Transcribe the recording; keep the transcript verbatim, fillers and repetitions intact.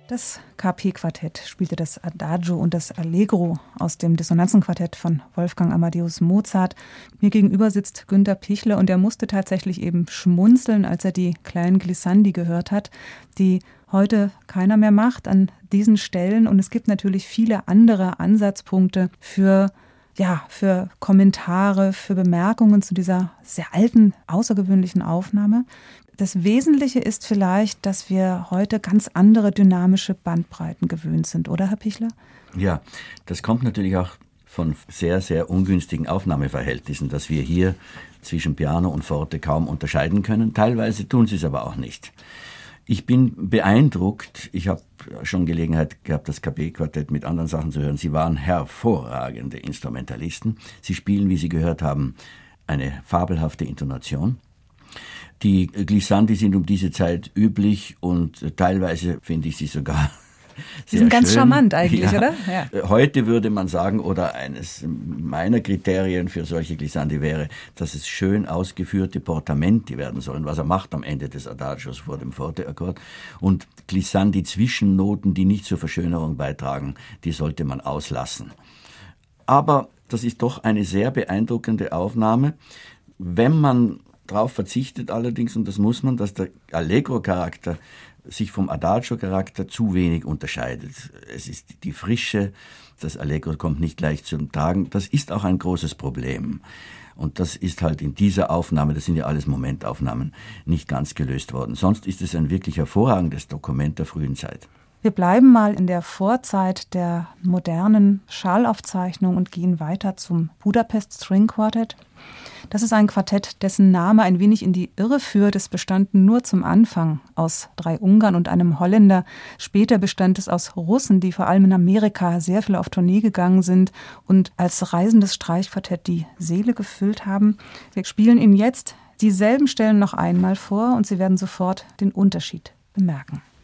Das K P-Quartett spielte das Adagio und das Allegro aus dem Dissonanzenquartett von Wolfgang Amadeus Mozart. Mir gegenüber sitzt Günter Pichler und er musste tatsächlich eben schmunzeln, als er die kleinen Glissandi gehört hat, die heute keiner mehr macht an diesen Stellen. Und es gibt natürlich viele andere Ansatzpunkte für, ja, für Kommentare, für Bemerkungen zu dieser sehr alten, außergewöhnlichen Aufnahme. Das Wesentliche ist vielleicht, dass wir heute ganz andere dynamische Bandbreiten gewöhnt sind, oder Herr Pichler? Ja, das kommt natürlich auch von sehr, sehr ungünstigen Aufnahmeverhältnissen, dass wir hier zwischen Piano und Forte kaum unterscheiden können. Teilweise tun sie es aber auch nicht. Ich bin beeindruckt, ich habe schon Gelegenheit gehabt, das K P-Quartett mit anderen Sachen zu hören. Sie waren hervorragende Instrumentalisten. Sie spielen, wie Sie gehört haben, eine fabelhafte Intonation. Die Glissandi sind um diese Zeit üblich und teilweise finde ich sie sogar Sie sind ganz schön. Charmant eigentlich, ja. oder? Ja. Heute würde man sagen, oder eines meiner Kriterien für solche Glissandi wäre, dass es schön ausgeführte Portamenti werden sollen, was er macht am Ende des Adagios vor dem Forte-Akkord. Und Glissandi-Zwischennoten, die nicht zur Verschönerung beitragen, die sollte man auslassen. Aber das ist doch eine sehr beeindruckende Aufnahme, wenn man darauf verzichtet allerdings, und das muss man, dass der Allegro-Charakter sich vom Adagio-Charakter zu wenig unterscheidet. Es ist die Frische, das Allegro kommt nicht gleich zum Tragen. Das ist auch ein großes Problem. Und das ist halt in dieser Aufnahme, das sind ja alles Momentaufnahmen, nicht ganz gelöst worden. Sonst ist es ein wirklich hervorragendes Dokument der frühen Zeit. Wir bleiben mal in der Vorzeit der modernen Schalaufzeichnung und gehen weiter zum Budapest String Quartet. Das ist ein Quartett, dessen Name ein wenig in die Irre führt. Es bestand nur zum Anfang aus drei Ungarn und einem Holländer. Später bestand es aus Russen, die vor allem in Amerika sehr viel auf Tournee gegangen sind und als reisendes Streichquartett die Seele gefüllt haben. Wir spielen Ihnen jetzt dieselben Stellen noch einmal vor und Sie werden sofort den Unterschied bemerken.